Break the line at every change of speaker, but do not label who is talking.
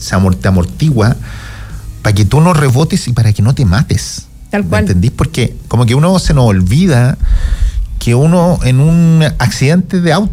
te amortigua para que tú no rebotes y para que no te mates.
Tal cual.
¿Me entendís? Porque como que uno se nos olvida que uno en un accidente de auto